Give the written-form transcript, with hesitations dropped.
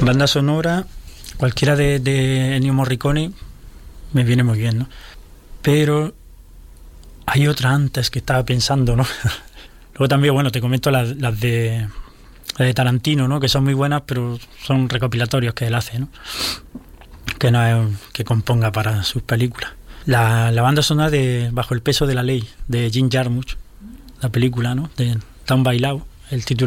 Banda sonora, cualquiera de Ennio Morricone me viene muy bien, ¿no? Pero hay otra antes que estaba pensando, ¿no? Luego también, bueno, te comento las de Tarantino, ¿no? Que son muy buenas, pero son recopilatorios que él hace, ¿no? Que no es que componga para sus películas. La banda sonora de Bajo el peso de la ley, de Jim Jarmusch, la película, ¿no? De Tan Bailao, el título